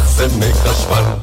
بمخزن خشبر.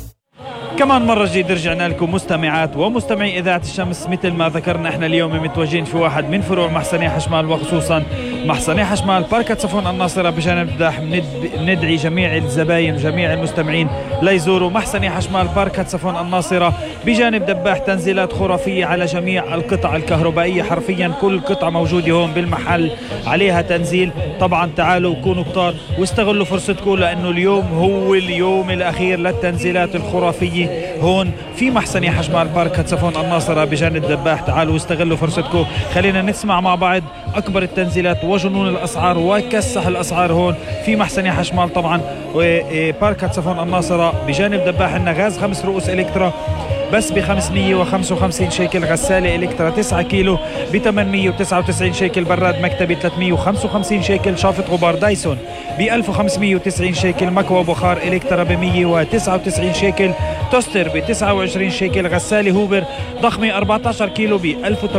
كمان مرة جديد رجعنا لكم مستمعات ومستمعي إذاعة الشمس. مثل ما ذكرنا احنا اليوم متواجدين في واحد من فروع محسنية حشمال، وخصوصا محسنية حشمال باركة صفون الناصرة بجانب دباح. ندعي جميع الزباين جميع المستمعين ليزوروا محسنية حشمال باركة صفون الناصرة بجانب دباح. تنزيلات خرافية على جميع القطع الكهربائية، حرفيا كل قطعة موجودة هون بالمحل عليها تنزيل. طبعا تعالوا كونوا كتار واستغلوا فرصتكم، لأنه اليوم هو اليوم الأخير للتنزيلات الخرافية هون في محسنية حشمال باركة صفون الناصرة بجانب دباح. تعالوا واستغلوا فرصتكم. خلينا نسمع مع بعض أكبر التنزيلات وجنون الأسعار وكسح الأسعار هون في محسنية حشمال. طبعا باركة صفون الناصرة بجانب دباح لنا غاز 5 رؤوس إلكترا بس ب 555 شيكل، غسالة إلكترا 9 كيلو ب 899 شيكل، براد مكتبي 355 شيكل، شافط غبار دايسون ب 1590 شيكل، مكوى بخار إلكترا ب 199 شيكل، توستر ب 29 شيكل، غسالة هوبر ضخمة 14 كيلو ب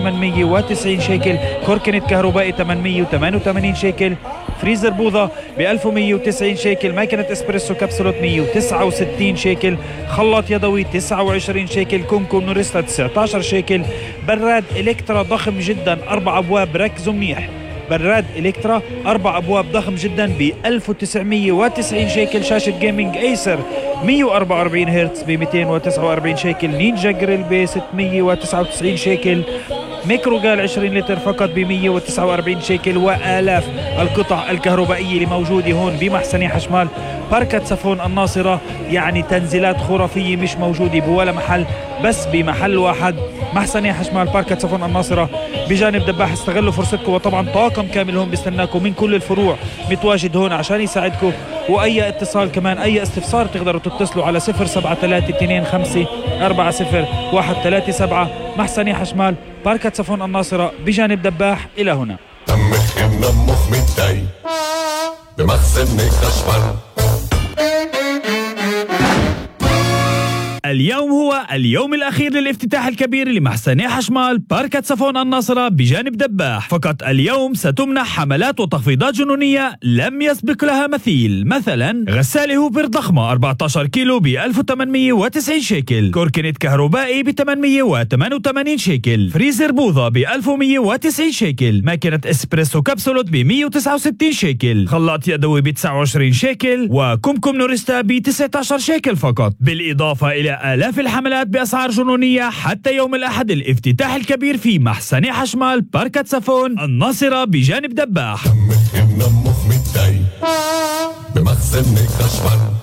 1890 شيكل، كوركنت كهربائي 888 شيكل، فريزر بوظة ب 1190 شيكل، ماكينة اسبريسو كبسولوت 169 شيكل، خلاط يدوي 29 شيكل، كومكم نوريستا 19 شيكل، براد إلكترا ضخم جدا 4 أبواب، ركزوا منيح، براد إلكترا 4 أبواب ضخم جدا ب 1990 شيكل، شاشة جيمنج ايسر 144 هرتز ب 249 شيكل، نينجا جريل ب 699 شيكل، ميكروغال 20 لتر فقط ب 149 شيكل، وآلاف القطع الكهربائية اللي موجودة هون بمحسنية حشمال باركة صفون الناصرة. يعني تنزيلات خرافية مش موجودة بولا محل، بس بمحل واحد محسنية حشمال باركة صفون الناصرة بجانب دباح. استغلوا فرصتكم، وطبعا طاقم كامل هون بيستناكم من كل الفروع متواجد هون عشان يساعدكم. وأي اتصال كمان أي استفسار تقدروا تتصلوا على 07325 40 137 محسنية حشمال باركة صفون الناصرة بجانب دباح. إلى هنا منمخ متضايق بمخزن خشبر. اليوم هو اليوم الأخير للافتتاح الكبير لمحسنية حشمال باركة صفون الناصرة بجانب دباح. فقط اليوم ستمنح حملات وتخفيضات جنونية لم يسبق لها مثيل. مثلا غسالة هوبر ضخمة 14 كيلو ب 1890 شيكل، كوركنت كهربائي ب 888 شيكل، فريزر بوظة ب 1190 شيكل، ماكينة اسبريسو كبسولوت ب 169 شيكل، خلاط يدوي ب 29 شيكل، وكمكم نوريستا ب 19 شيكل فقط، بالإضافة إلى آلاف الحملات بأسعار جنونية حتى يوم الأحد الافتتاح الكبير في محسنية حشمال باركة صفون الناصرة بجانب دباح. منمخ متضايق بمخزن خشبر.